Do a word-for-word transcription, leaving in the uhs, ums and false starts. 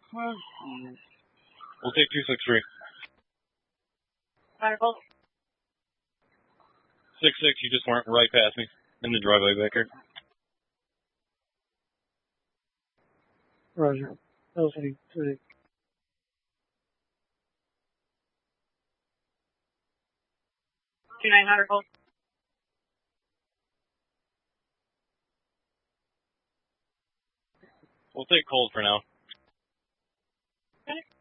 We'll take two six three. Firebolt. six six, you just went right past me in the driveway back here. Roger. L C three. Two nine hundred volt. We'll take cold for now. Okay.